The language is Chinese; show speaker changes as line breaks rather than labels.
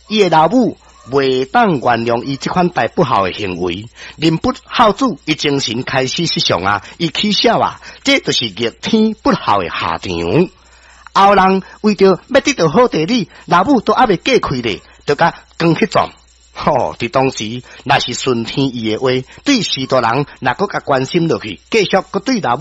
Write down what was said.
伊的老母袂当原谅伊这款大不孝的行为，人不孝子，伊精神开始失常啊，伊起笑啊，这就是逆天不孝的下场。后人为着要得到好地理，老母都还未嫁开咧，就甲讲去撞。伫当时，若是顺天意的话，对许多人若搁甲关心落去，继续搁对老母